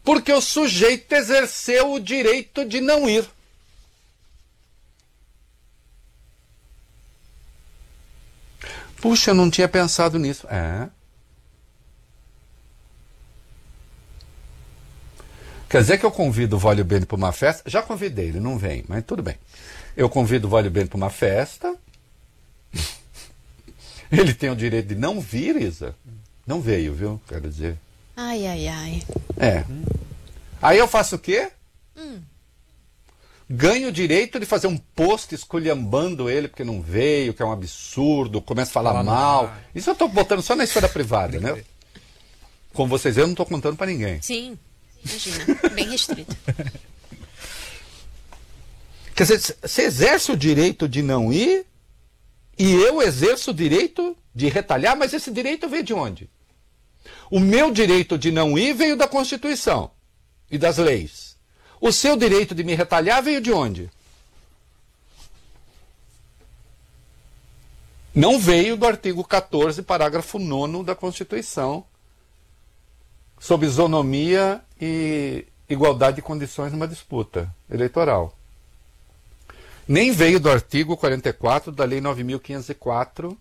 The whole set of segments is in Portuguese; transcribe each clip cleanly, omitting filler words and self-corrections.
Porque o sujeito exerceu o direito de não ir. Puxa, eu não tinha pensado nisso. Quer dizer que eu convido o Vólio Bene para uma festa? Já convidei, ele não vem, mas tudo bem. Eu convido o Vólio Bene para uma festa. Ele tem o direito de não vir, Isa. Não veio, viu? Quero dizer. Ai, ai, ai. Aí eu faço o quê? Ganho o direito de fazer um post esculhambando ele porque não veio, que é um absurdo, começo a falar mal. Isso eu estou botando só na esfera privada, né? Como vocês veem, eu não estou contando para ninguém. Sim, imagina. Bem restrito. Quer dizer, você exerce o direito de não ir e eu exerço o direito de retalhar, mas esse direito veio de onde? O meu direito de não ir veio da Constituição e das leis. O seu direito de me retalhar veio de onde? Não veio do artigo 14, parágrafo 9º da Constituição, sobre isonomia e igualdade de condições numa disputa eleitoral. Nem veio do artigo 44 da Lei 9.504,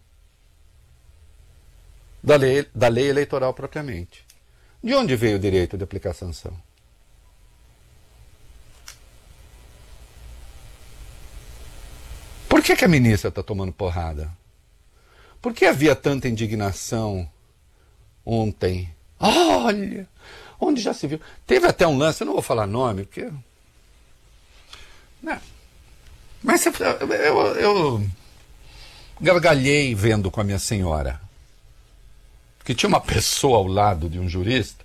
da lei eleitoral propriamente. De onde veio o direito de aplicar sanção? Por que a ministra está tomando porrada? Por que havia tanta indignação ontem? Olha, onde já se viu? Teve até um lance, eu não vou falar nome, porque... Não. Mas eu gargalhei vendo com a minha senhora. Que tinha uma pessoa ao lado de um jurista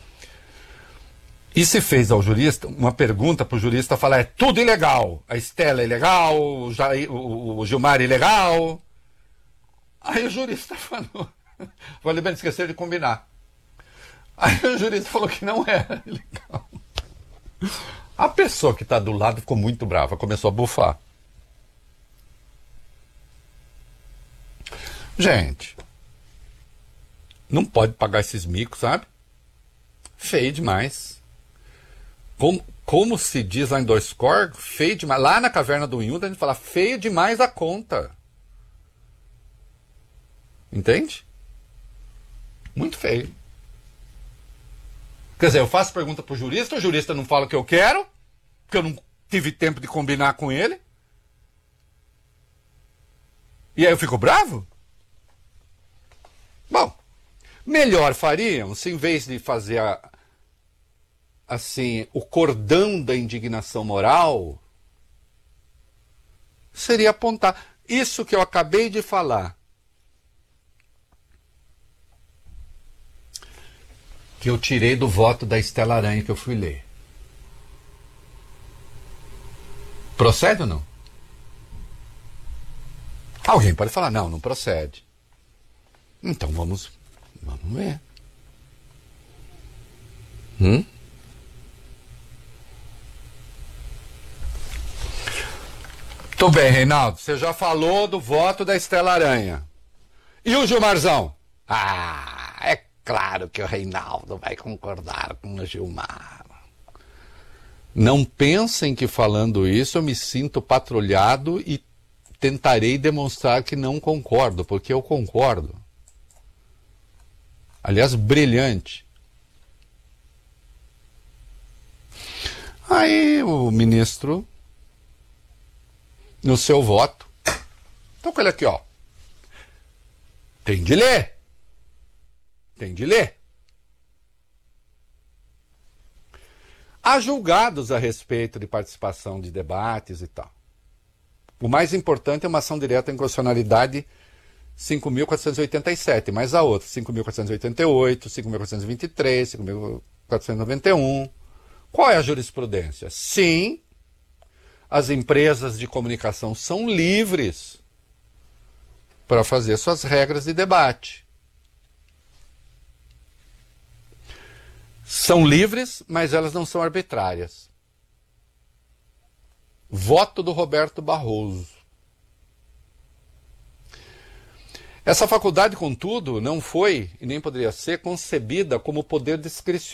e se fez ao jurista uma pergunta para o jurista falar: é tudo ilegal, a Estela é ilegal, o Gilmar é ilegal. Aí o jurista falou: vale bem esquecer de combinar. Aí o jurista falou que não era ilegal. A pessoa que está do lado ficou muito brava, começou a bufar. Gente, não pode pagar esses micos, sabe? Feio demais. Como se diz lá em Doiscor, feio demais. Lá na Caverna do Inhunda a gente fala feio demais a conta. Entende? Muito feio. Quer dizer, eu faço pergunta pro jurista, o jurista não fala o que eu quero, porque eu não tive tempo de combinar com ele. E aí eu fico bravo? Bom, melhor fariam se em vez de fazer assim, o cordão da indignação moral, seria apontar isso que eu acabei de falar, que eu tirei do voto da Estela Aranha que eu fui ler. Procede ou não? Alguém pode falar: não, não procede. Então vamos ver. Tudo bem, Reinaldo. Você já falou do voto da Estela Aranha. E o Gilmarzão? É claro que o Reinaldo vai concordar com o Gilmar. Não pensem que falando isso eu me sinto patrulhado e tentarei demonstrar que não concordo, porque eu concordo. Aliás, brilhante. Aí o ministro, no seu voto, então com ele aqui, ó. Tem de ler. Tem de ler. Há julgados a respeito de participação de debates e tal. O mais importante é uma ação direta em inconstitucionalidade 5.487, mas a outra, 5.488, 5.423, 5.491. Qual é a jurisprudência? Sim, as empresas de comunicação são livres para fazer suas regras de debate. São livres, mas elas não são arbitrárias. Voto do Roberto Barroso. Essa faculdade, contudo, não foi e nem poderia ser concebida como poder discricionário